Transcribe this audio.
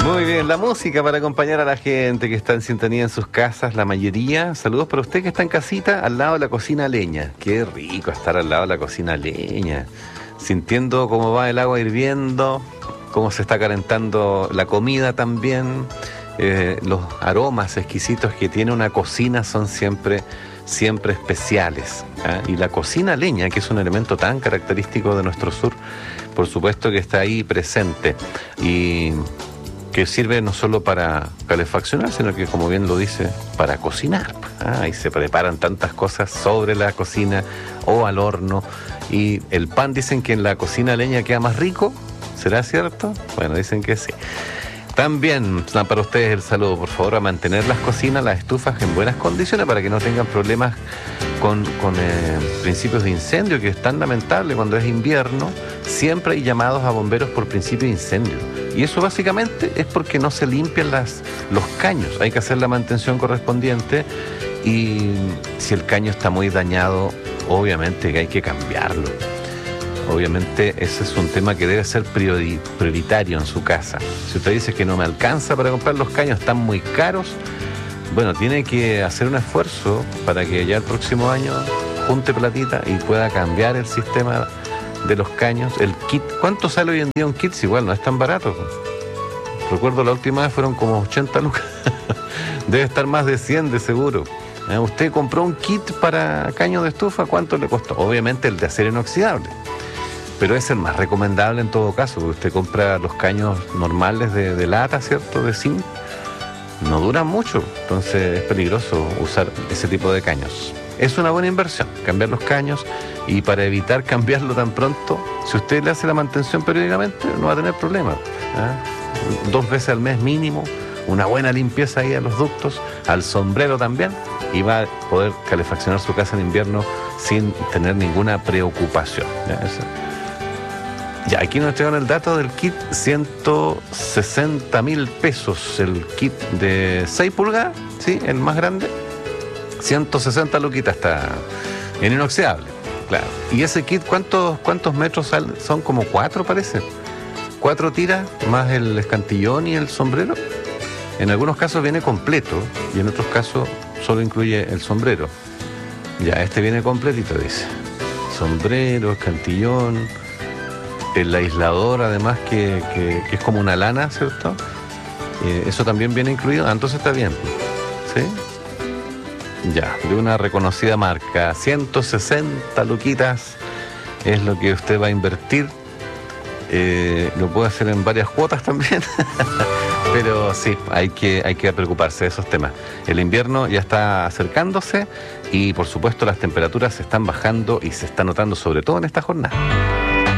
Muy bien, la música para acompañar a la gente que está en sintonía en sus casas, la mayoría. Saludos para usted que está en casita, al lado de la cocina a leña. Qué rico estar al lado de la cocina a leña, sintiendo cómo va el agua hirviendo, cómo se está calentando la comida también. Los aromas exquisitos que tiene una cocina son siempre especiales, ¿eh? Y la cocina a leña, que es un elemento tan característico de nuestro sur, por supuesto que está ahí presente y que sirve no solo para calefaccionar, sino que, como bien lo dice, para cocinar. Y se preparan tantas cosas sobre la cocina o al horno. Y el pan, dicen que en la cocina a leña queda más rico. ¿Será cierto? Bueno, dicen que sí. También para ustedes el saludo, por favor, a mantener las cocinas, las estufas en buenas condiciones para que no tengan problemas con principios de incendio, que es tan lamentable cuando es invierno. Siempre hay llamados a bomberos por principio de incendio. Y eso básicamente es porque no se limpian los caños. Hay que hacer la mantención correspondiente y si el caño está muy dañado, obviamente que hay que cambiarlo. Obviamente ese es un tema que debe ser prioritario en su casa. Si usted dice que no me alcanza para comprar los caños, están muy caros, bueno, tiene que hacer un esfuerzo para que ya el próximo año junte platita y pueda cambiar el sistema de los caños. El kit, ¿cuánto sale hoy en día un kit? Si igual no es tan barato. Recuerdo la última vez fueron como 80 lucas. Debe estar más de 100 de seguro. Usted compró un kit para caño de estufa, ¿cuánto le costó? Obviamente el de acero inoxidable, pero es el más recomendable en todo caso, porque usted compra los caños normales de lata, ¿cierto? De zinc, no duran mucho, entonces es peligroso usar ese tipo de caños. Es una buena inversión, cambiar los caños, y para evitar cambiarlo tan pronto, si usted le hace la mantención periódicamente, no va a tener problema. 2 veces al mes mínimo, una buena limpieza ahí a los ductos, al sombrero también, y va a poder calefaccionar su casa en invierno sin tener ninguna preocupación. Ya, aquí nos entregan el dato del kit, 160.000 pesos, el kit de 6 pulgadas, ¿sí? El más grande, 160 luquitas, está en inoxidable, claro. Y ese kit, ¿cuántos metros son? Como 4, parece. 4 tiras, más el escantillón y el sombrero. En algunos casos viene completo, y en otros casos solo incluye el sombrero. Ya, este viene completito, dice. Sombrero, escantillón, el aislador, además, que es como una lana, ¿cierto? Eso también viene incluido. Entonces está bien, ¿sí? Ya, de una reconocida marca, 160 luquitas es lo que usted va a invertir. Lo puede hacer en varias cuotas también. Pero sí, hay que preocuparse de esos temas. El invierno ya está acercándose y, por supuesto, las temperaturas se están bajando y se está notando sobre todo en esta jornada.